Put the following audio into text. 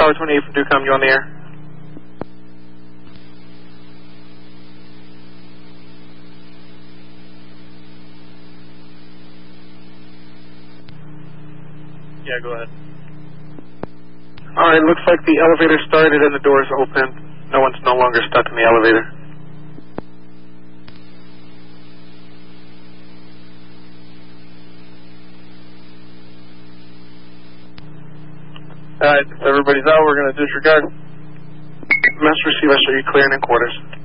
Tower 28 from Ducom, you on the air? Yeah, go ahead. Alright, looks like the elevator started and the doors open. No one's no longer stuck in the elevator. Alright, if everybody's out, we're going to disregard. Master Receiver, are you clearing in quarters?